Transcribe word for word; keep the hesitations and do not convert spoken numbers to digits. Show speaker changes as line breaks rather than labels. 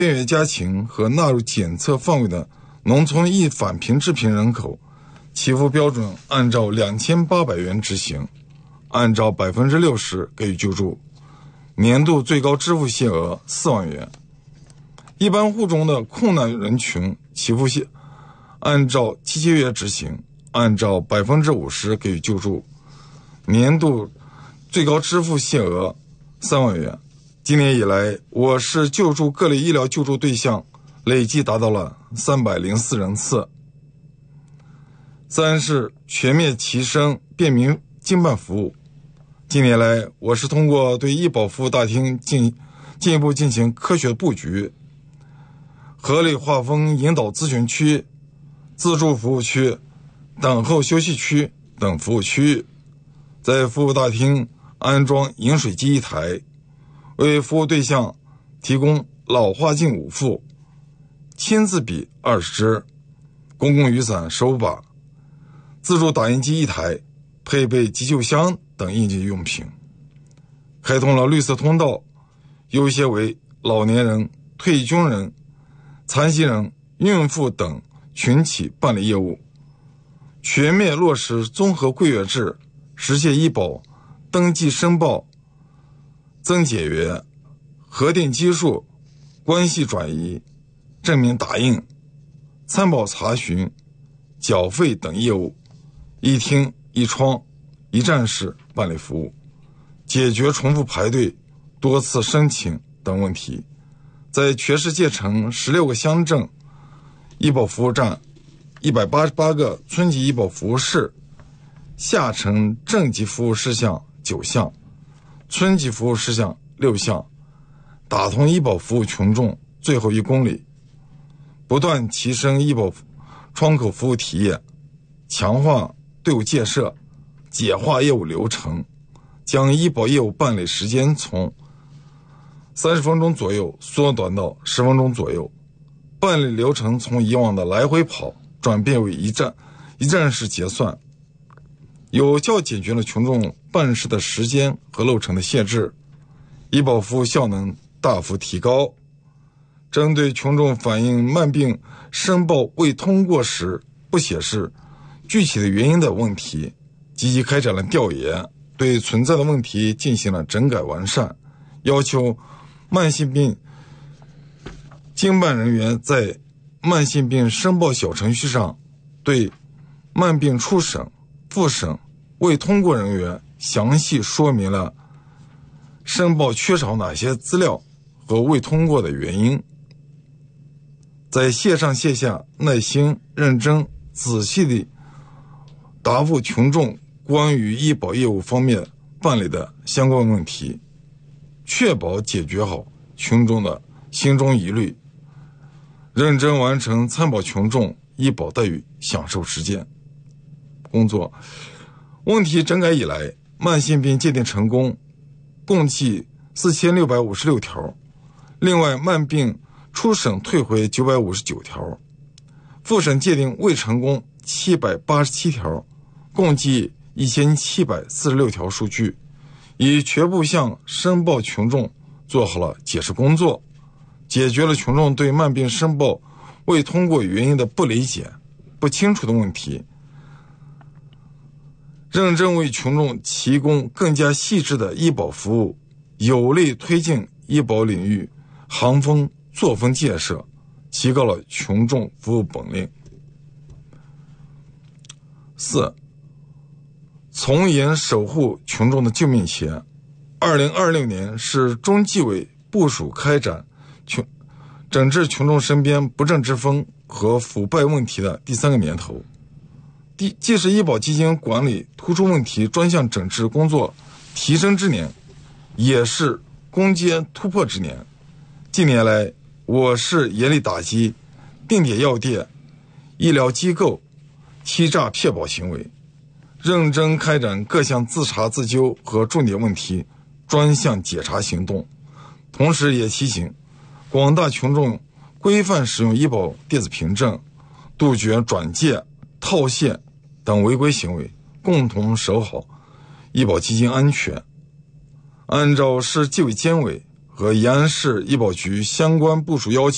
便于家禽和纳入检测范围的农村易返贫致贫人口，起付标准按照两千八百元执行，按照百分之六十给予救助，年度最高支付限额四万元。一般户中的困难人群起付限按照七节约执行，按照百分之五十给予救助，年度最高支付限额三万元。今年以来，我市救助各类医疗救助对象累计达到了三百零四人次。三是全面提升便民经办服务。近年来，我市通过对医保服务大厅进进一步进行科学布局，合理划分引导咨询区、自助服务区、等候休息区等服务区域，在服务大厅安装饮水机一台，为服务对象提供老化镜五副、签字笔二十支、公共雨伞十五把、自助打印机一台，配备急救箱等应急用品。开通了绿色通道，优先为老年人、退役军人、残疾人、孕妇等群体办理业务，全面落实综合柜员制，实现医保登记申报、增解约、核定基数、关系转移、证明打印、参保查询、缴费等业务一厅一窗一站式办理服务，解决重复排队、多次申请等问题。在全市建成十六个乡镇医保服务站、一百八十八个村级医保服务室，下沉镇级服务事项九项，村级服务事项六项，打通医保服务群众最后一公里，不断提升医保窗口服务体验，强化队伍建设，简化业务流程，将医保业务办理时间从三十分钟左右缩短到十分钟左右，办理流程从以往的来回跑转变为一站一站式结算，有效解决了群众办事的时间和路程的限制，医保服务效能大幅提高。针对群众反映慢病申报未通过时不显示具体的原因的问题，积极开展了调研，对存在的问题进行了整改完善，要求慢性病经办人员在慢性病申报小程序上对慢病初审、复审未通过人员详细说明了申报缺少哪些资料和未通过的原因，在线上线下耐心、认真、仔细地答复群众关于医保业务方面办理的相关问题，确保解决好群众的心中疑虑，认真完成参保群众医保待遇享受实践工作。问题整改以来，慢性病鉴定成功共计四千六百五十六条，另外慢病初审退回九百五十九条，复审鉴定未成功七百八十七条，共计一千七百四十六条数据，已全部向申报群众做好了解释工作，解决了群众对慢病申报未通过原因的不理解、不清楚的问题，认真为群众提供更加细致的医保服务，有力推进医保领域行风作风建设，提高了群众服务本领。四、从严守护群众的救命钱。二零二六年是中纪委部署开展群整治群众身边不正之风和腐败问题的第三个年头，第既是医保基金管理突出问题专项整治工作提升之年，也是攻坚突破之年。近年来，我市严厉打击定点药店、医疗机构欺诈骗保行为，认真开展各项自查自纠和重点问题专项解查行动，同时也提醒广大群众规范使用医保电子凭证，杜绝转借、套现等违规行为，共同守好医保基金安全。按照市纪委监委和延安市医保局相关部署要求，